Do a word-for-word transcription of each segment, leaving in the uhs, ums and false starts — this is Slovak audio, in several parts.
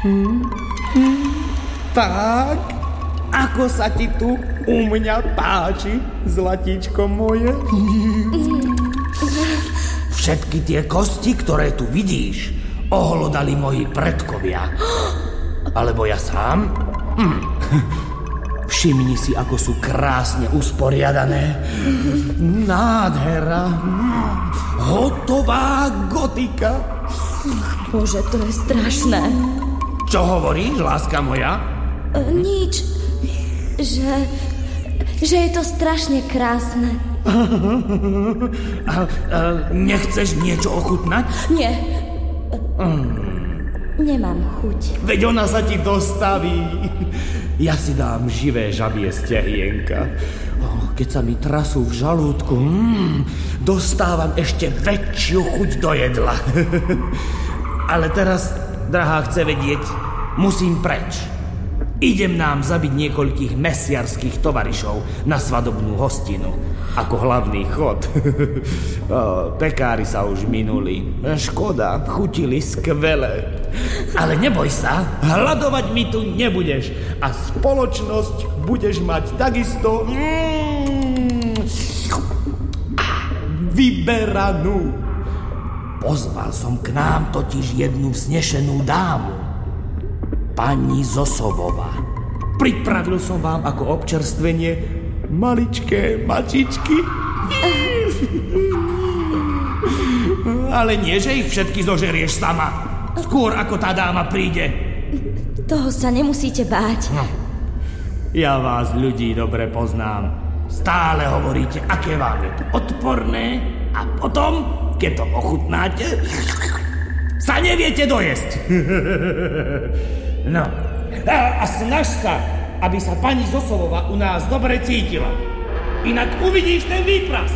Hmm. Hmm. Tak, ako sa ti tu u mňa páči, zlatíčko moje? Všetky tie kosti, ktoré tu vidíš, ohlodali moji predkovia. Alebo ja sám? Hm. Všimni si, ako sú krásne usporiadané. Nádhera. Hotová gotika. Bože, to je strašné. Čo hovoríš, láska moja? E, nič. Že... že je to strašne krásne. A, a, nechceš niečo ochutnať? Nie. Mm. Nemám chuť. Veď ona sa ti dostaví. Ja si dám živé žabie stehienka. Oh, keď sa mi trasú v žalúdku, mm, dostávam ešte väčšiu chuť do jedla. Ale teraz, drahá, chce vedieť, musím preč. Idem nám zabiť niekoľkých mesiarských tovarišov na svadobnú hostinu. Ako hlavný chod. O, pekári sa už minuli. Škoda, chutili skvele. Ale neboj sa, hľadovať mi tu nebudeš. A spoločnosť budeš mať takisto mm, vyberanú. Pozval som k nám totiž jednu vznešenú dámu. Pani Zosovová. Pripravil som vám ako občerstvenie maličké mačičky. Ale nie, že ich všetky zožerieš sama. Skôr ako tá dáma príde. Toho sa nemusíte báť. No. Ja vás, ľudí, dobre poznám. Stále hovoríte, aké vám je to odporné a potom, keď to ochutnáte, sa neviete dojesť. No, a, a snaž sa, aby sa pani Zosovová u nás dobre cítila. Inak uvidíš ten výprask.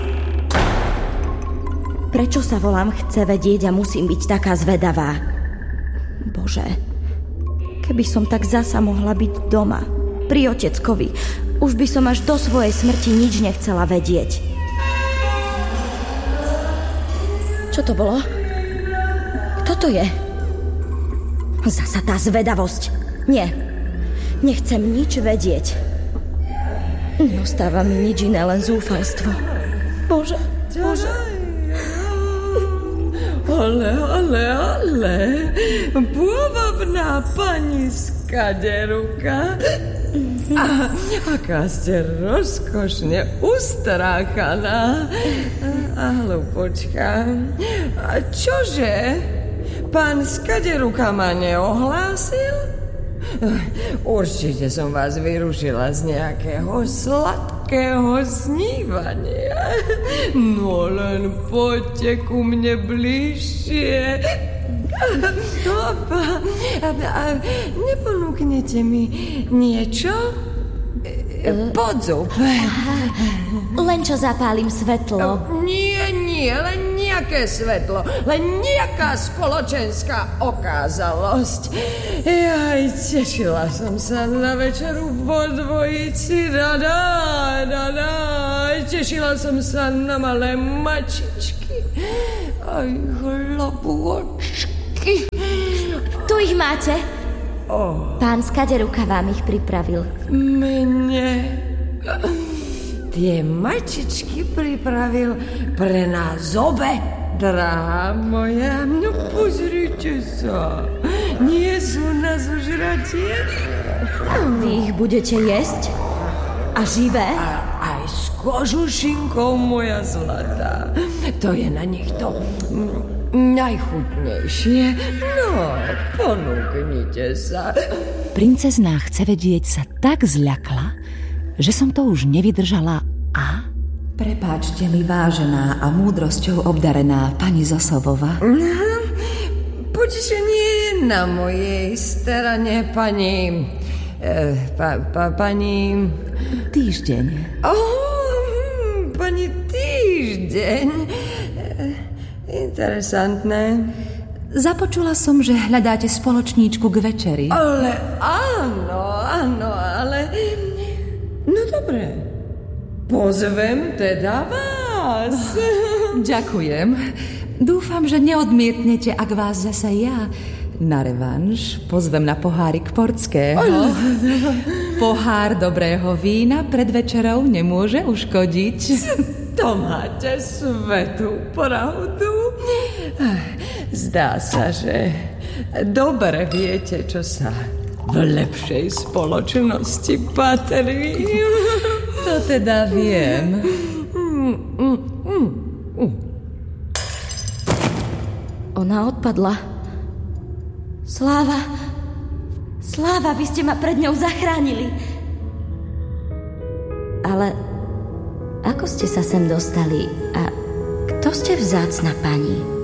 Prečo sa volám Chce vedieť a musím byť taká zvedavá? Bože, keby som tak zasa mohla byť doma, pri oteckovi, už by som až do svojej smrti nič nechcela vedieť. Čo to bolo? Kto to je? Zasa tá zvedavosť. Nie, nechcem nič vedieť. Neostáva mi nič iné, len zúfalstvo. Bože, Bože. Ale, ale, ale, pôvabná pani Skaderuka. A, aká ste rozkošne ustráchaná. A hlupočka. A čože? Pán Skaderuka ma neohlásil? Určite som vás vyrušila z nejakého sladkého snívania. No len poďte ku mne bližšie. Opa, a, a neponúknete mi niečo? Podzub. Len čo zapálim svetlo. Nie, nie, len nejaké svetlo. Len nejaká spoločenská okázalosť. Jaj, tešila som sa na večeru vo dvojici. Rada, rada. Tešila som sa na malé mačičky. Aj chlapôčky. Tu ich máte. Oh. Pán Skaderuka vám ich pripravil. Mne tie mačičky pripravil pre nás obe, drahá moja. No pozrite sa, nie sú na zožratie. Vy ich budete jesť? A živé? A aj s kožušinkou, moja zlatá. To je na nich to najchutnejšie. No, ponúknite sa. Princezná Chce vedieť sa tak zľakla, že som to už nevydržala a... Prepáčte mi, vážená a múdrosťou obdarená pani Zosovová. Potešenie je na mojej strane, pani... Eh, pa, pa, pani... Týždeň. Oh, pani Týždeň. Interesantné. Započula som, že hľadáte spoločníčku k večeri. Ale áno, áno, ale... No dobre, pozvem teda vás. Ďakujem. Dúfam, že neodmietnete, ak vás zase ja Na revanš pozvem na pohárik portského. Pohár dobrého vína pred večerou nemôže uškodiť. To máte svetú pravdu. Zdá sa, že dobre viete, čo sa v lepšej spoločnosti patrí. To teda viem. Ona odpadla. Sláva, Sláva, vy ste ma pred ňou zachránili. Ale ako ste sa sem dostali a kto ste vzácna pani?